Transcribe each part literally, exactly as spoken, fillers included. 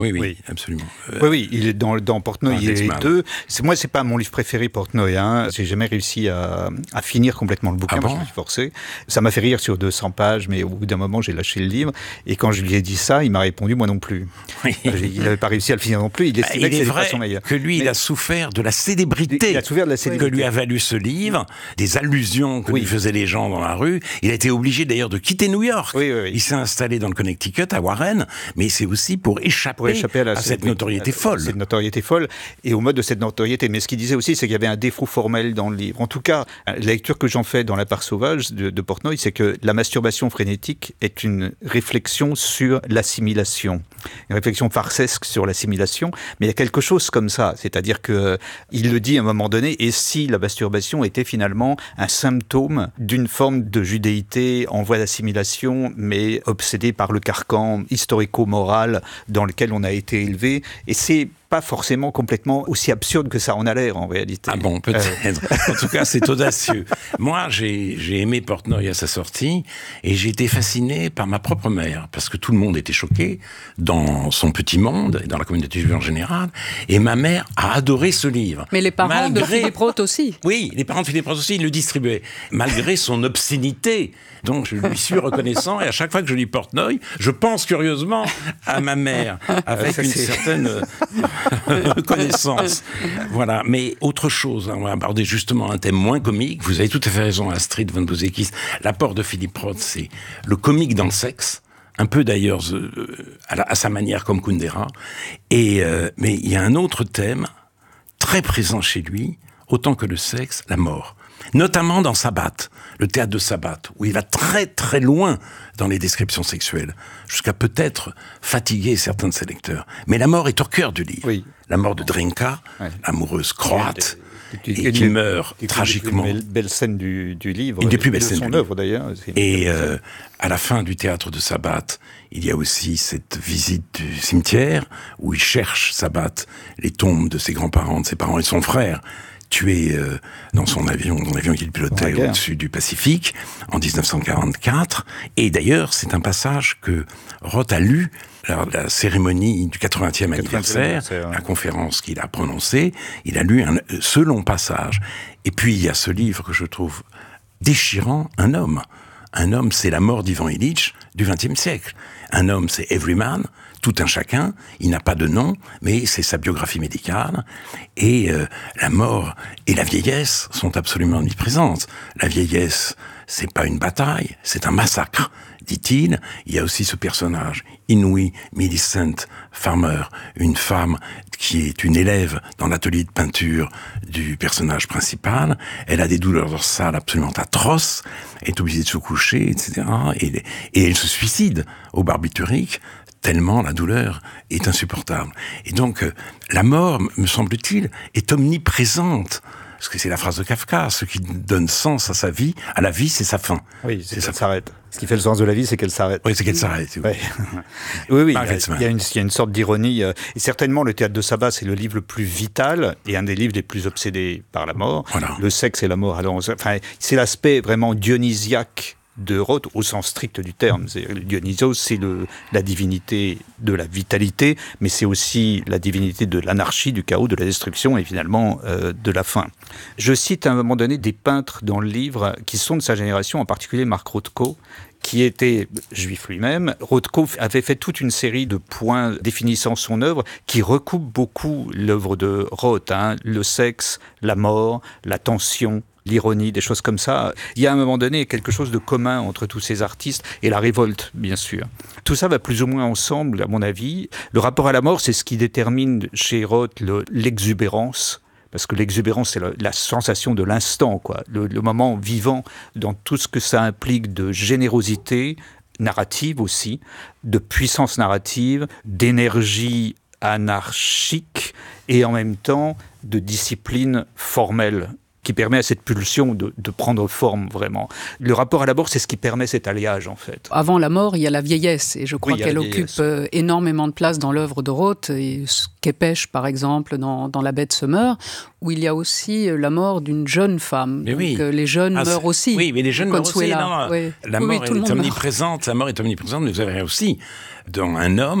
Oui, oui, oui. absolument. Euh, oui, oui, il est dans, dans Portnoy, il y a les deux. C'est, moi, c'est pas mon livre préféré, Portnoy. Hein. J'ai jamais réussi à, à finir complètement le bouquin, ah bon je me suis forcé. Ça m'a fait rire sur deux cents pages, mais au bout d'un moment, j'ai lâché le livre. Et quand je lui ai dit ça, il m'a répondu, moi non plus. Oui. Il n'avait pas réussi à le finir non plus. Il estimait bah, que c'est vrai son meilleur. que lui, mais il a souffert de la célébrité. Il a souffert de la célébrité. Que lui a valu ce livre, des allusions que oui. lui faisaient les gens dans la rue. Il a été obligé d'ailleurs de quitter New York. Oui, oui, oui. Il s'est installé dans le Connecticut, à Warren, mais c'est aussi pour échapper, pour échapper à, la, à cette notoriété folle. Cette notoriété folle et au mode de cette notoriété. Mais ce qu'il disait aussi, c'est qu'il y avait un défaut formel dans le livre. En tout cas, la lecture que j'en fais dans La part sauvage de, de Portnoy, c'est que la masturbation frénétique est une réflexion sur l'assimilation. Une réflexion farcesque sur l'assimilation. Mais il y a quelque chose comme ça. C'est-à-dire que il le dit à un moment donné, et si la masturbation était finalement un symptôme d'une forme de judéité en voie d'assimilation, mais obsédée par le carcan historico-moral dans lequel on a été élevé. Et c'est pas forcément complètement aussi absurde que ça en a l'air en réalité. Ah bon, peut-être. Euh... En tout cas, c'est audacieux. Moi, j'ai, j'ai aimé Portnoy à sa sortie et j'ai été fasciné par ma propre mère parce que tout le monde était choqué dans son petit monde et dans la communauté juive en général. Et ma mère a adoré ce livre. Mais les parents malgré... de Philippe Roth aussi. Oui, les parents de Philippe Roth aussi, ils le distribuaient. Malgré son obscénité. Donc, je lui suis reconnaissant et à chaque fois que je lis Portnoy, je pense curieusement à ma mère avec une certaine reconnaissance. Voilà. Mais autre chose, on va aborder justement un thème moins comique. Vous avez tout à fait raison, Astrid von Bouzekis. L'apport de Philippe Roth, c'est le comique dans le sexe. Un peu d'ailleurs euh, à, la, à sa manière comme Kundera. Et, euh, mais il y a un autre thème très présent chez lui, autant que le sexe, la mort. Notamment dans Sabbat, le théâtre de Sabbat, où il va très très loin dans les descriptions sexuelles, jusqu'à peut-être fatiguer certains de ses lecteurs. Mais la mort est au cœur du livre. Oui. La mort de Drinka, ouais. l'amoureuse croate, et, et, et qui meurt et tragiquement. Une des belles scènes du, du livre. Une des plus belles scènes de son œuvre d'ailleurs. Et euh, à la fin du théâtre de Sabbat, il y a aussi cette visite du cimetière, où il cherche Sabbat, les tombes de ses grands-parents, de ses parents et de son frère, tué euh, dans son avion, dans l'avion qu'il pilotait au-dessus du Pacifique en dix-neuf cent quarante-quatre. Et d'ailleurs, c'est un passage que Roth a lu lors de la cérémonie du quatre-vingtième anniversaire, ouais. la conférence qu'il a prononcée. Il a lu un, ce long passage. Et puis, il y a ce livre que je trouve déchirant, Un homme. Un homme, c'est la mort d'Ivan Ilitch du vingtième siècle. Un homme, c'est Everyman, tout un chacun. Il n'a pas de nom, mais c'est sa biographie médicale. Et euh, la mort et la vieillesse sont absolument omniprésentes. La vieillesse, c'est pas une bataille, c'est un massacre, dit-il. Il y a aussi ce personnage, Inouï Millicent Farmer, une femme qui est une élève dans l'atelier de peinture du personnage principal. Elle a des douleurs dorsales absolument atroces, est obligée de se coucher, et cetera. Et, et elle se suicide au barbiturique, tellement la douleur est insupportable. Et donc, euh, la mort, me semble-t-il, est omniprésente. Parce que c'est la phrase de Kafka, ce qui donne sens à sa vie, à la vie, c'est sa fin. Oui, c'est, c'est qu'elle s'arrête. Ce qui fait le sens de la vie, c'est qu'elle s'arrête. Oui, c'est qu'elle s'arrête. Oui, ouais. oui, oui il, y a, il, y a une, il y a une sorte d'ironie. Et certainement, le théâtre de Sabbat, c'est le livre le plus vital et un des livres les plus obsédés par la mort. Voilà. Le sexe et la mort. Alors, enfin, c'est l'aspect vraiment dionysiaque de Roth, au sens strict du terme. C'est, le Dionysos, c'est le, la divinité de la vitalité, mais c'est aussi la divinité de l'anarchie, du chaos, de la destruction et finalement euh, de la fin. Je cite à un moment donné des peintres dans le livre qui sont de sa génération, en particulier Mark Rothko, qui était juif lui-même. Rothko avait fait toute une série de points définissant son œuvre qui recoupent beaucoup l'œuvre de Roth, hein, le sexe, la mort, la tension, l'ironie, des choses comme ça. Il y a à un moment donné quelque chose de commun entre tous ces artistes et la révolte, bien sûr. Tout ça va plus ou moins ensemble, à mon avis. Le rapport à la mort, c'est ce qui détermine chez Roth le, l'exubérance, parce que l'exubérance, c'est la, la sensation de l'instant, quoi. Le, le moment vivant dans tout ce que ça implique de générosité narrative aussi, de puissance narrative, d'énergie anarchique et en même temps de discipline formelle, qui permet à cette pulsion de, de prendre forme vraiment. Le rapport à la mort, c'est ce qui permet cet alliage, en fait. Avant la mort, il y a la vieillesse, et je crois oui, qu'elle occupe euh, énormément de place dans l'œuvre de Roth, et Képes, par exemple, dans, dans La bête se meurt, où il y a aussi la mort d'une jeune femme. Mais Donc, oui. euh, les jeunes ah, meurent aussi. Oui, mais les jeunes meurent aussi. Non, oui. La oui, mort oui, est omniprésente, la mort est omniprésente, mais vous avez aussi, dans Un homme,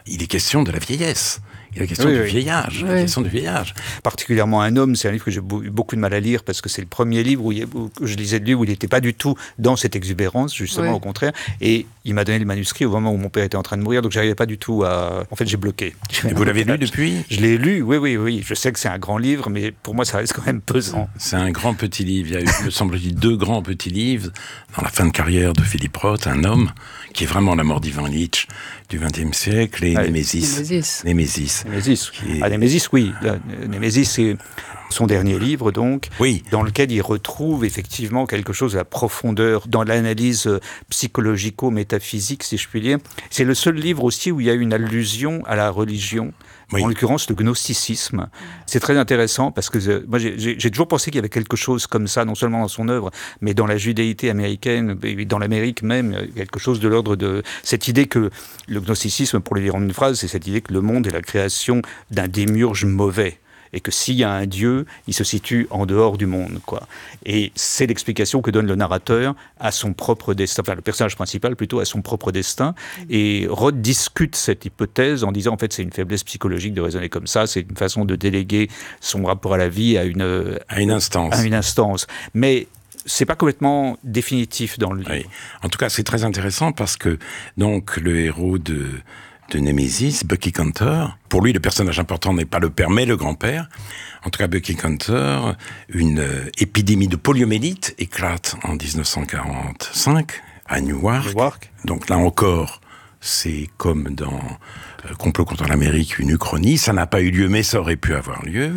il est question de la vieillesse. Il y a la question oui, du oui. vieillage, oui. la question du vieillage. Particulièrement Un homme, c'est un livre que j'ai eu beaucoup de mal à lire parce que c'est le premier livre où, il, où je lisais de lui où il n'était pas du tout dans cette exubérance, justement oui. au contraire. Et il m'a donné le manuscrit au moment où mon père était en train de mourir, donc j'arrivais pas du tout à... En fait, j'ai bloqué. Et vous l'avez lu depuis ? Je l'ai lu, oui, oui, oui. Je sais que c'est un grand livre, mais pour moi, ça reste quand même pesant. C'est un grand petit livre. Il y a eu, me semble-t-il, deux grands petits livres dans la fin de carrière de Philippe Roth, Un homme, qui est vraiment la mort d'Ivan Ilitch du vingtième siècle, et ah, Némésis. Némésis. Némésis. Némésis. Est... Ah, Némésis, oui. Némésis, c'est son dernier livre, donc, oui. dans lequel il retrouve effectivement quelque chose de la profondeur dans l'analyse psychologico-métaphysique, si je puis dire. C'est le seul livre aussi où il y a une allusion à la religion, oui. en l'occurrence le gnosticisme. C'est très intéressant parce que euh, moi j'ai, j'ai, j'ai toujours pensé qu'il y avait quelque chose comme ça, non seulement dans son œuvre, mais dans la judéité américaine, et dans l'Amérique même, quelque chose de l'ordre de cette idée que le gnosticisme, pour le dire en une phrase, c'est cette idée que le monde est la création d'un démiurge mauvais. Et que s'il y a un Dieu, il se situe en dehors du monde, quoi. Et c'est l'explication que donne le narrateur à son propre destin, enfin le personnage principal plutôt à son propre destin. Et Roth discute cette hypothèse en disant en fait c'est une faiblesse psychologique de raisonner comme ça, c'est une façon de déléguer son rapport à la vie à une à une instance. À une instance. Mais c'est pas complètement définitif dans le livre. Oui. En tout cas, c'est très intéressant parce que donc le héros de de Némésis, Bucky Cantor. Pour lui, le personnage important n'est pas le père, mais le grand-père. En tout cas, Bucky Cantor, une euh, épidémie de poliomyélite éclate en dix-neuf cent quarante-cinq à Newark. Newark. Donc là encore, c'est comme dans euh, Complot contre l'Amérique, une uchronie. Ça n'a pas eu lieu, mais ça aurait pu avoir lieu.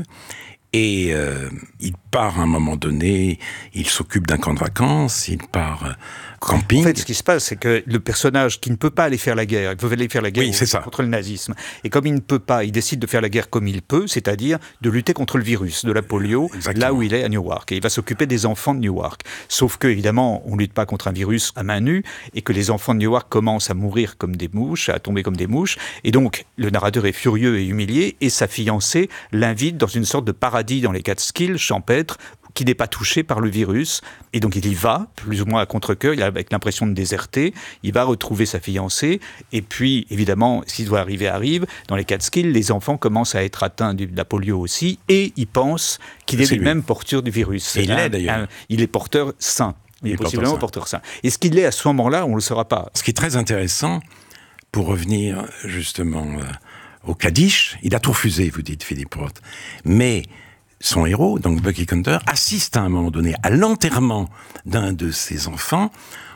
Et euh, il part à un moment donné, il s'occupe d'un camp de vacances, il part euh, camping. En fait, ce qui se passe, c'est que le personnage qui ne peut pas aller faire la guerre, il peut aller faire la guerre oui, c'est ça. contre le nazisme. Et comme il ne peut pas, il décide de faire la guerre comme il peut, c'est-à-dire de lutter contre le virus de la polio, exactement. Là où il est à Newark. Et il va s'occuper des enfants de Newark. Sauf que, évidemment, on ne lutte pas contre un virus à main nue, et que les enfants de Newark commencent à mourir comme des mouches, à tomber comme des mouches. Et donc, le narrateur est furieux et humilié, et sa fiancée l'invite dans une sorte de paradis dans les Catskills champêtres, qui n'est pas touché par le virus. Et donc il y va, plus ou moins à contre-cœur, il a avec l'impression de déserter, il va retrouver sa fiancée, et puis évidemment, s'il doit arriver, arrive, dans les Catskills, les enfants commencent à être atteints de la polio aussi, et ils pensent qu'il est, est lui-même porteur du virus. Et il l'est d'ailleurs. Un, il est porteur sain. Il, il est possiblement porteur sain. Et ce qu'il est à ce moment-là, on ne le saura pas. Ce qui est très intéressant, pour revenir justement euh, au Kaddish, il a tout refusé, vous dites, Philippe Roth, mais son héros, donc Bucky Cantor, assiste à un moment donné à l'enterrement d'un de ses enfants.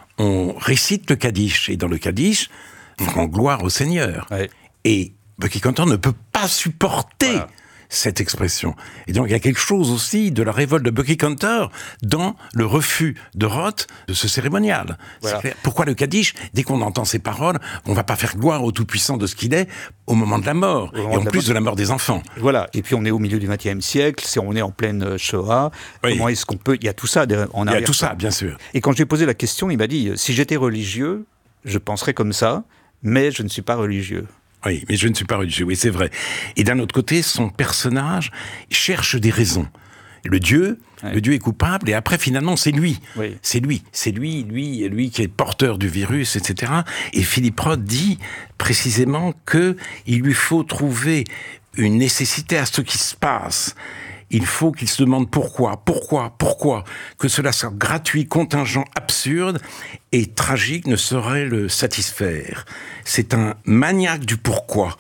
On récite le Kaddish, et dans le Kaddish, on rend gloire au Seigneur. Ouais. Et Bucky Cantor ne peut pas supporter voilà. cette expression. Et donc il y a quelque chose aussi de la révolte de Bucky Cantor dans le refus de Roth de ce cérémonial. Voilà. C'est clair. Pourquoi le Kaddish ? Dès qu'on entend ces paroles, on ne va pas faire gloire au Tout-Puissant de ce qu'il est au moment de la mort, et en plus de la mort des enfants. Voilà, et puis on est au milieu du vingtième siècle, on est en pleine Shoah, oui. Comment est-ce qu'on peut... Il y a tout ça en arrière. Il y a tout ça, bien sûr. Et quand je lui ai posé la question, il m'a dit, si j'étais religieux, je penserais comme ça, mais je ne suis pas religieux. Oui, mais je ne suis pas religieux, oui, c'est vrai. Et d'un autre côté, son personnage cherche des raisons. Le Dieu, oui. le Dieu est coupable, et après, finalement, c'est lui. Oui. C'est lui. C'est lui, lui, lui qui est porteur du virus, et cetera. Et Philippe Roth dit précisément qu'il lui faut trouver une nécessité à ce qui se passe. Il faut qu'il se demande pourquoi, pourquoi, pourquoi, que cela soit gratuit, contingent, absurde et tragique ne saurait le satisfaire. C'est un maniaque du pourquoi.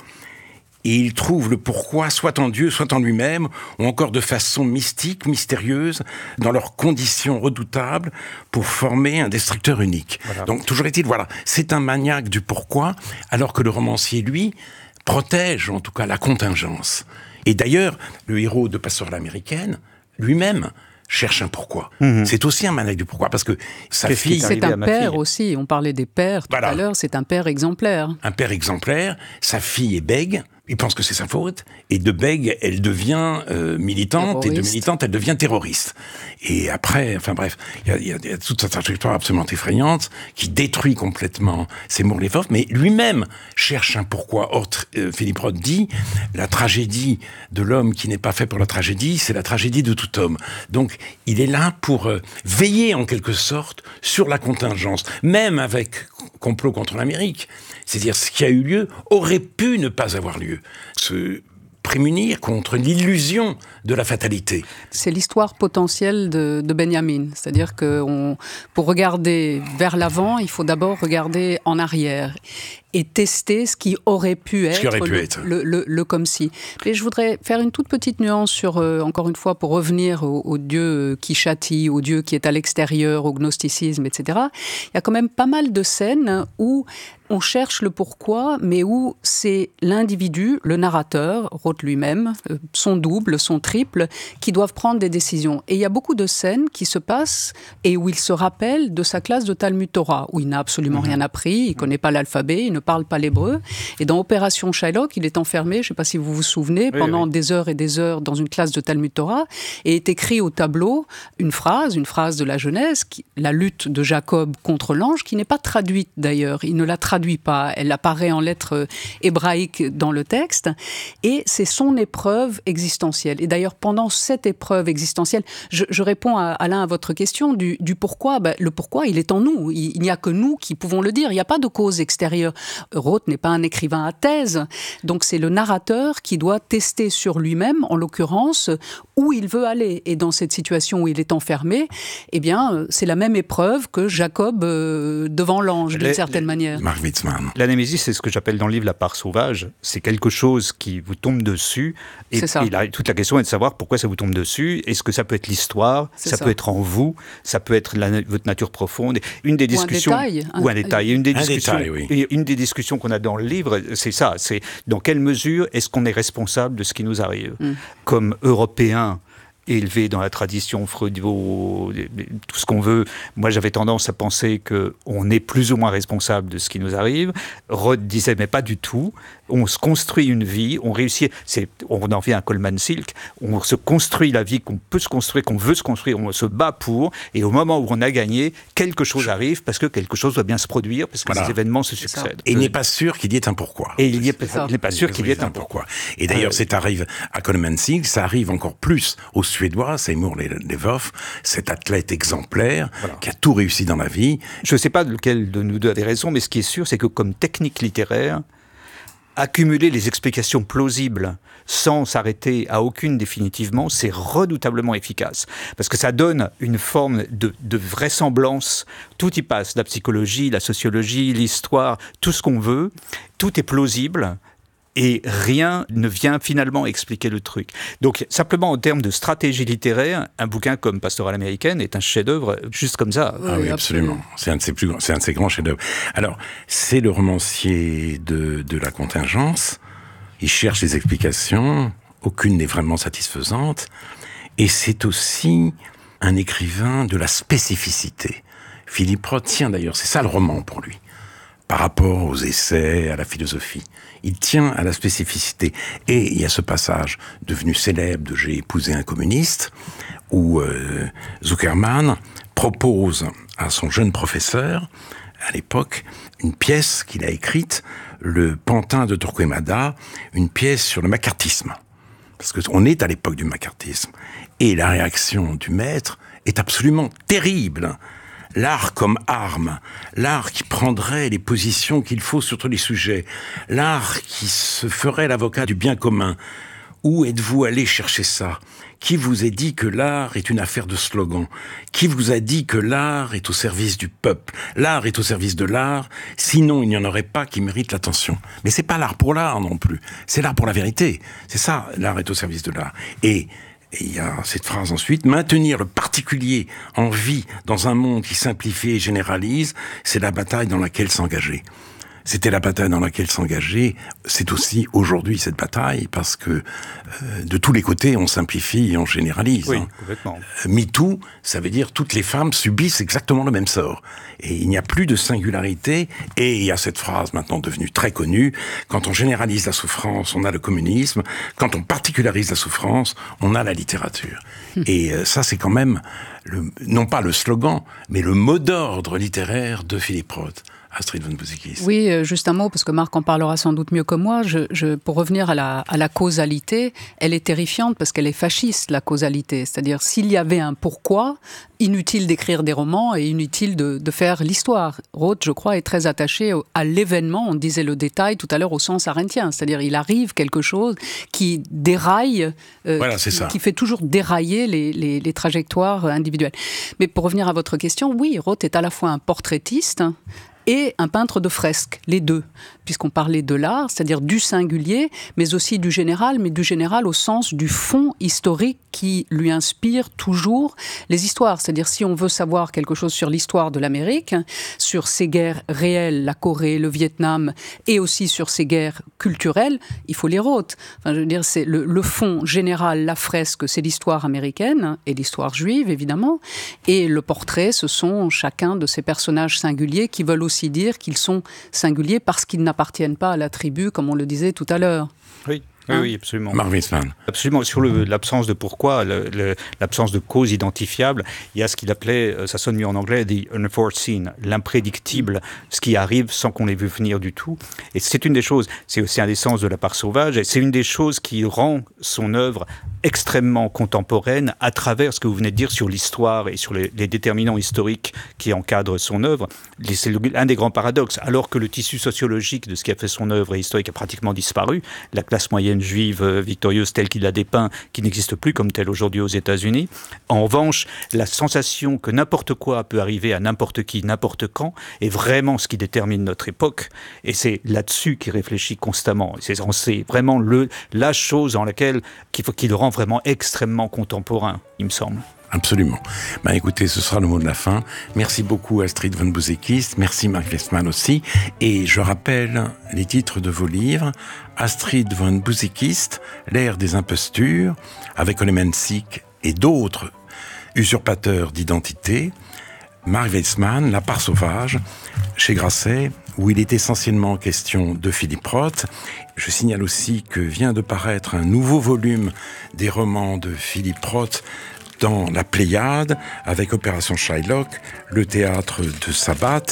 Et il trouve le pourquoi soit en Dieu, soit en lui-même, ou encore de façon mystique, mystérieuse, dans leurs conditions redoutables, pour former un destructeur unique. Voilà. Donc, toujours est-il, voilà, c'est un maniaque du pourquoi, alors que le romancier, lui, protège, en tout cas, la contingence. Et d'ailleurs, le héros de Pasteur à l'américaine, lui-même, cherche un pourquoi. Mmh. C'est aussi un maniaque du pourquoi, parce que sa Qu'est-ce fille... C'est un père aussi, on parlait des pères tout voilà. à l'heure, c'est un père exemplaire. Un père exemplaire, sa fille est bègue, il pense que c'est sa faute, et de bègue, elle devient euh, militante, terroriste. Et de militante, elle devient terroriste. Et après, enfin bref, il y, y, y a toute cette trajectoire absolument effrayante qui détruit complètement Seymour Lehoff, mais lui-même cherche un pourquoi. Or, euh, Philippe Roth dit, la tragédie de l'homme qui n'est pas fait pour la tragédie, c'est la tragédie de tout homme. Donc, il est là pour euh, veiller en quelque sorte sur la contingence, même avec complot contre l'Amérique. C'est-à-dire, ce qui a eu lieu aurait pu ne pas avoir lieu. Se prémunir contre l'illusion de la fatalité. C'est l'histoire potentielle de, de Benjamin. C'est-à-dire que on, pour regarder vers l'avant, il faut d'abord regarder en arrière et tester ce qui aurait pu être, aurait pu le, être. Le, le, le comme si. Mais je voudrais faire une toute petite nuance sur, euh, encore une fois, pour revenir au, au Dieu qui châtie, au Dieu qui est à l'extérieur, au gnosticisme, et cetera. Il y a quand même pas mal de scènes où on cherche le pourquoi, mais où c'est l'individu, le narrateur, Roth lui-même, euh, son double, son triple, qui doivent prendre des décisions. Et il y a beaucoup de scènes qui se passent et où il se rappelle de sa classe de Talmud Torah, où il n'a absolument mmh. rien appris, il ne connaît pas l'alphabet, il ne parle pas l'hébreu. Et dans Opération Shylock, il est enfermé, je ne sais pas si vous vous souvenez, oui, pendant oui. des heures et des heures dans une classe de Talmud Torah, et est écrit au tableau une phrase, une phrase de la Genèse, qui, la lutte de Jacob contre l'ange, qui n'est pas traduite d'ailleurs. Il ne la traduit pas. Elle apparaît en lettres hébraïques dans le texte. Et c'est son épreuve existentielle. Et d'ailleurs, pendant cette épreuve existentielle, je, je réponds à Alain à votre question du, du pourquoi. Ben, le pourquoi, il est en nous. Il, il n'y a que nous qui pouvons le dire. Il n'y a pas de cause extérieure. Roth n'est pas un écrivain à thèse. Donc c'est le narrateur qui doit tester sur lui-même, en l'occurrence, où il veut aller. Et dans cette situation où il est enfermé, eh bien, c'est la même épreuve que Jacob euh, devant l'ange, d'une les, certaine les, manière. Mark Witzmann. La némésis, c'est ce que j'appelle dans le livre la part sauvage. C'est quelque chose qui vous tombe dessus. Et, c'est ça. Et la, toute la question est de savoir pourquoi ça vous tombe dessus. Est-ce que ça peut être l'histoire, ça, ça peut être en vous, ça peut être la, votre nature profonde. Une des discussions, ou un détail. Ou un détail. Une des, un discussions, détail, oui. une des discussions qu'on a dans le livre, c'est ça. C'est dans quelle mesure est-ce qu'on est responsable de ce qui nous arrive mm. Comme Européens, élevé dans la tradition freudo, tout ce qu'on veut. Moi, j'avais tendance à penser qu'on est plus ou moins responsable de ce qui nous arrive. Roth disait, mais pas du tout. On se construit une vie, on réussit, c'est, on en vient à Coleman Silk, on se construit la vie qu'on peut se construire, qu'on veut se construire, on se bat pour, et au moment où on a gagné, quelque chose arrive, parce que quelque chose doit bien se produire, parce que voilà. les événements se succèdent. Et il n'est pas sûr qu'il y ait un pourquoi. Et il n'est pas sûr qu'il y ait un pourquoi. Et d'ailleurs, c'est arrive à Coleman Silk, ça arrive encore plus aux Suédois, Seymour Lehoff, cet athlète exemplaire, voilà. qui a tout réussi dans la vie. Je ne sais pas lequel de nous deux avait raison, mais ce qui est sûr, c'est que comme technique littéraire, accumuler les explications plausibles sans s'arrêter à aucune définitivement, c'est redoutablement efficace. Parce que ça donne une forme de, de vraisemblance. Tout y passe, la psychologie, la sociologie, l'histoire, tout ce qu'on veut. Tout est plausible. Et rien ne vient finalement expliquer le truc. Donc, simplement en termes de stratégie littéraire, un bouquin comme Pastorale américaine est un chef-d'œuvre juste comme ça. Ah oui, absolument. C'est un de ses plus grands, c'est un de ses grands chefs-d'œuvre. Alors, c'est le romancier de, de la contingence. Il cherche des explications. Aucune n'est vraiment satisfaisante. Et c'est aussi un écrivain de la spécificité. Philippe Roth tient d'ailleurs, c'est ça le roman pour lui, par rapport aux essais, à la philosophie. Il tient à la spécificité. Et il y a ce passage devenu célèbre de « J'ai épousé un communiste » où euh, Zuckerman propose à son jeune professeur, à l'époque, une pièce qu'il a écrite, le Pantin de Torquemada, une pièce sur le macartisme. Parce qu'on est à l'époque du macartisme. Et la réaction du maître est absolument terrible. L'art comme arme, l'art qui prendrait les positions qu'il faut sur tous les sujets, l'art qui se ferait l'avocat du bien commun. Où êtes-vous allé chercher ça ? Qui vous a dit que l'art est une affaire de slogan ? Qui vous a dit que l'art est au service du peuple ? L'art est au service de l'art, sinon il n'y en aurait pas qui méritent l'attention. Mais c'est pas l'art pour l'art non plus, c'est l'art pour la vérité. C'est ça, l'art est au service de l'art. Et Et il y a cette phrase ensuite, maintenir le particulier en vie dans un monde qui simplifie et généralise, c'est la bataille dans laquelle s'engager. C'était la bataille dans laquelle s'engager. C'est aussi aujourd'hui cette bataille parce que euh, de tous les côtés, on simplifie et on généralise. Oui, hein. complètement. Euh, MeToo, ça veut dire toutes les femmes subissent exactement le même sort. Et il n'y a plus de singularité. Et il y a cette phrase maintenant devenue très connue. Quand on généralise la souffrance, on a le communisme. Quand on particularise la souffrance, on a la littérature. Hum. Et euh, ça, c'est quand même, le, non pas le slogan, mais le mot d'ordre littéraire de Philippe Roth. Astrid von Buzekist. Oui, juste un mot, parce que Marc en parlera sans doute mieux que moi. Je, je, pour revenir à la, à la causalité, elle est terrifiante parce qu'elle est fasciste, la causalité. C'est-à-dire, s'il y avait un pourquoi, inutile d'écrire des romans et inutile de, de faire l'histoire. Roth, je crois, est très attaché à l'événement. On disait le détail tout à l'heure au sens arenthien. C'est-à-dire, il arrive quelque chose qui déraille, euh, voilà, c'est qui, ça. qui fait toujours dérailler les, les, les trajectoires individuelles. Mais pour revenir à votre question, oui, Roth est à la fois un portraitiste et un peintre de fresques, les deux, puisqu'on parlait de l'art, c'est-à-dire du singulier, mais aussi du général, mais du général au sens du fond historique qui lui inspire toujours les histoires. C'est-à-dire, si on veut savoir quelque chose sur l'histoire de l'Amérique, sur ses guerres réelles, la Corée, le Vietnam, et aussi sur ses guerres culturelles, il faut les Roth. Enfin, je veux dire, c'est le, le fond général, la fresque, c'est l'histoire américaine, et l'histoire juive, évidemment, et le portrait, ce sont chacun de ces personnages singuliers qui veulent aussi dire qu'ils sont singuliers parce qu'ils n'appartiennent pas à la tribu, comme on le disait tout à l'heure. Oui. Oui, oui, absolument. Mark Witzmann. Absolument. Sur le, l'absence de pourquoi, le, le, l'absence de cause identifiable, il y a ce qu'il appelait, ça sonne mieux en anglais, the unforeseen, l'imprédictible, ce qui arrive sans qu'on l'ait vu venir du tout. Et c'est une des choses, c'est aussi un des sens de La part sauvage, et c'est une des choses qui rend son œuvre extrêmement contemporaine à travers ce que vous venez de dire sur l'histoire et sur les, les déterminants historiques qui encadrent son œuvre. C'est un des grands paradoxes. Alors que le tissu sociologique de ce qui a fait son œuvre et historique a pratiquement disparu, la classe moyenne juive victorieuse telle qu'il l'a dépeint, qui n'existe plus comme telle aujourd'hui aux États-Unis. En revanche, la sensation que n'importe quoi peut arriver à n'importe qui, n'importe quand, est vraiment ce qui détermine notre époque. Et c'est là-dessus qu'il réfléchit constamment. C'est, c'est vraiment le, la chose en laquelle qu'il faut, qui le rend vraiment extrêmement contemporain, il me semble. Absolument. Ben écoutez, ce sera le mot de la fin. Merci beaucoup Astrid von Buzekist, merci Mark Witzmann aussi. Et je rappelle les titres de vos livres. Astrid von Buzekist, L'ère des impostures, avec Olemenczyk et d'autres usurpateurs d'identité. Mark Witzmann, La part sauvage, chez Grasset, où il est essentiellement question de Philippe Roth. Je signale aussi que vient de paraître un nouveau volume des romans de Philippe Roth dans la Pléiade, avec Opération Shylock, le théâtre de Sabbat,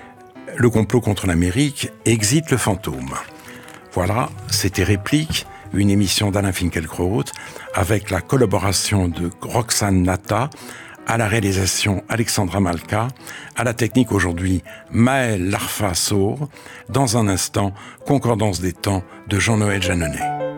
le complot contre l'Amérique, Exit le fantôme. Voilà, c'était Réplique, une émission d'Alain Finkielkraut, avec la collaboration de Roxane Nata, à la réalisation Alexandra Malka, à la technique aujourd'hui Maël Larfa-Saur, dans un instant, Concordance des temps de Jean-Noël Jeanneney.